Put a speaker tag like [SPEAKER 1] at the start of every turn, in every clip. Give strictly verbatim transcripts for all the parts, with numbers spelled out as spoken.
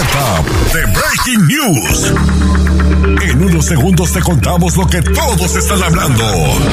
[SPEAKER 1] alerta de Breaking News. En unos segundos te contamos lo que todos están hablando.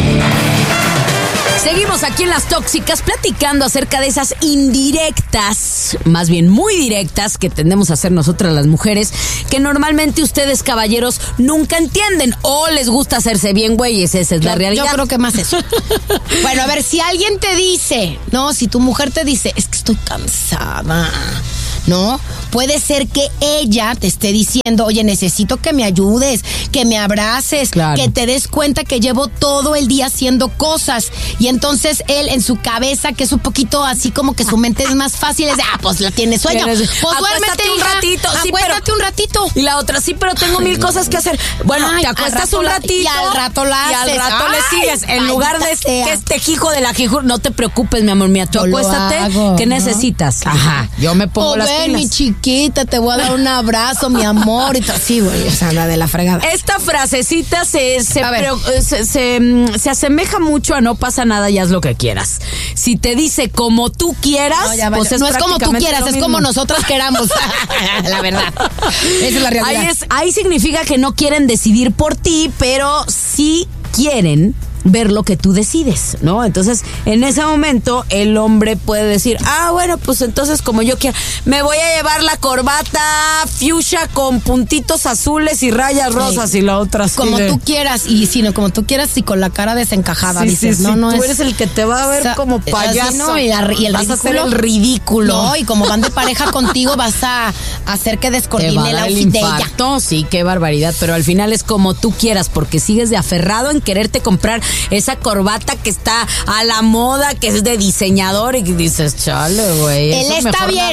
[SPEAKER 2] Seguimos aquí en Las Tóxicas platicando acerca de esas indirectas, más bien muy directas, que tendemos a hacer nosotras las mujeres, que normalmente ustedes, caballeros, nunca entienden o les gusta hacerse bien güeyes. Esa es
[SPEAKER 3] yo,
[SPEAKER 2] la realidad.
[SPEAKER 3] Yo creo que más eso. Bueno, a ver, si alguien te dice, no, si tu mujer te dice, es que estoy cansada, ¿no? Puede ser que ella te esté diciendo, oye, necesito que me ayudes, que me abraces,
[SPEAKER 2] claro,
[SPEAKER 3] que te des cuenta que llevo todo el día haciendo cosas. Y entonces él en su cabeza, que es un poquito así como que su mente es más fácil, es de, ah, pues la tienes sueño. Pues duérmete
[SPEAKER 2] un ratito. Sí,
[SPEAKER 3] acuéstate
[SPEAKER 2] pero,
[SPEAKER 3] un ratito.
[SPEAKER 2] Y la otra, sí, pero tengo mil cosas que hacer. Bueno, ay, te acuestas un ratito.
[SPEAKER 3] Y al rato la
[SPEAKER 2] Y
[SPEAKER 3] haces.
[SPEAKER 2] al rato
[SPEAKER 3] ay,
[SPEAKER 2] le sigues. En lugar de
[SPEAKER 3] sea.
[SPEAKER 2] que este hijo de la jijú, no te preocupes, mi amor, mía, tú acuéstate.
[SPEAKER 3] Hago,
[SPEAKER 2] ¿Qué
[SPEAKER 3] ¿no?
[SPEAKER 2] necesitas? Ajá, yo me pongo
[SPEAKER 3] oh,
[SPEAKER 2] las
[SPEAKER 3] ven,
[SPEAKER 2] pilas.
[SPEAKER 3] mi chiquita, te voy a dar un abrazo, mi amor. Y todo así, güey, o sea, la de la fregada.
[SPEAKER 2] Esta frasecita se, se, pero, se, se, se asemeja mucho a no pasa nada y haz lo que quieras. Si te dice como tú quieras, no, ya, pues es
[SPEAKER 3] no es como tú quieras, es como nosotras queramos. La verdad. Esa es la realidad.
[SPEAKER 2] Ahí, es, ahí significa que no quieren decidir por ti, pero sí quieren ver lo que tú decides, ¿no? Entonces, en ese momento, el hombre puede decir, ah, bueno, pues entonces como yo quiera, me voy a llevar la corbata fuchsia con puntitos azules y rayas rosas, sí, y la otra así
[SPEAKER 3] como
[SPEAKER 2] de...
[SPEAKER 3] tú quieras, y si no, como tú quieras, y con la cara desencajada,
[SPEAKER 2] sí,
[SPEAKER 3] dices,
[SPEAKER 2] sí,
[SPEAKER 3] no,
[SPEAKER 2] sí,
[SPEAKER 3] no
[SPEAKER 2] tú
[SPEAKER 3] es...
[SPEAKER 2] eres el que te va a ver o sea, como payaso,
[SPEAKER 3] así, ¿no? Y, la, y el
[SPEAKER 2] vas
[SPEAKER 3] ridículo,
[SPEAKER 2] a hacer el ridículo.
[SPEAKER 3] No, y como van de pareja contigo, vas a hacer que descoordine el outfit de ella.
[SPEAKER 2] Sí, qué barbaridad, pero al final es como tú quieras, porque sigues de aferrado en quererte comprar esa corbata que está a la moda, que es de diseñador, y dices, chale, güey.
[SPEAKER 3] Él está bien.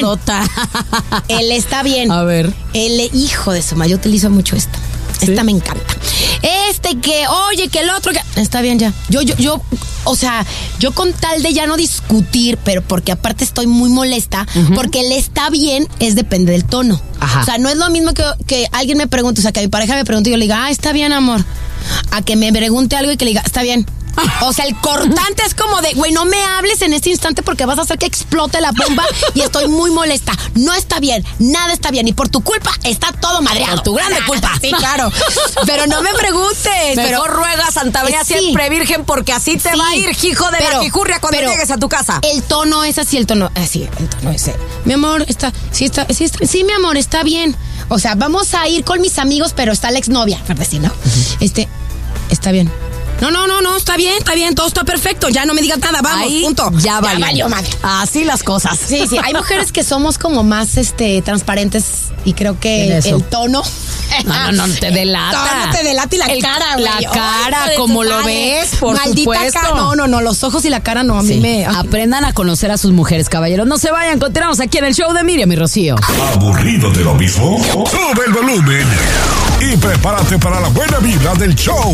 [SPEAKER 3] Él está bien.
[SPEAKER 2] A ver.
[SPEAKER 3] El hijo de su madre, yo utilizo mucho esta. ¿Sí? Esta me encanta. Este que, oye, que el otro que... Está bien ya. Yo, yo, yo, o sea, yo con tal de ya no discutir, pero porque aparte estoy muy molesta, uh-huh, porque el está bien es depende del tono. Ajá. O sea, no es lo mismo que, que alguien me pregunte, o sea, que mi pareja me pregunte y yo le diga, ah, está bien, amor. A que me pregunte algo y que le diga, está bien. O sea, el cortante es como de, güey, no me hables en este instante porque vas a hacer que explote la bomba y estoy muy molesta. No está bien, nada está bien y por tu culpa está todo madreado.
[SPEAKER 2] Por tu grande culpa.
[SPEAKER 3] Sí, claro. Pero no me preguntes.
[SPEAKER 2] Mejor
[SPEAKER 3] pero,
[SPEAKER 2] ruega Santa María sí, siempre virgen porque así te sí, va a ir, hijo de pero, la jijurria, cuando llegues a tu casa.
[SPEAKER 3] El tono es así, el tono, así, el tono es, mi amor, está, sí está, sí está, sí, mi amor, está bien. O sea, vamos a ir con mis amigos, pero está la exnovia, por decir, ¿no? Uh-huh. Este, está bien. No, no, no, no, está bien, está bien, todo está perfecto, ya no me digas nada, vamos,
[SPEAKER 2] ahí
[SPEAKER 3] punto.
[SPEAKER 2] Ya valió.
[SPEAKER 3] Ya valió, madre.
[SPEAKER 2] Así las cosas.
[SPEAKER 3] Sí, sí, hay mujeres que somos como más este transparentes y creo que el tono...
[SPEAKER 2] No, no, no, te delata.
[SPEAKER 3] No, te delata y la
[SPEAKER 2] el,
[SPEAKER 3] cara,
[SPEAKER 2] La
[SPEAKER 3] güey.
[SPEAKER 2] cara,
[SPEAKER 3] oh,
[SPEAKER 2] como lo ves, por
[SPEAKER 3] maldita
[SPEAKER 2] supuesto.
[SPEAKER 3] Cara. No, no, no, los ojos y la cara no, a mí
[SPEAKER 2] sí.
[SPEAKER 3] me...
[SPEAKER 2] Aprendan a conocer a sus mujeres, caballeros. No se vayan, continuamos aquí en el show de Miriam y Rocío.
[SPEAKER 1] ¿Aburrido de lo mismo? Sube el volumen y prepárate para la buena vibra del show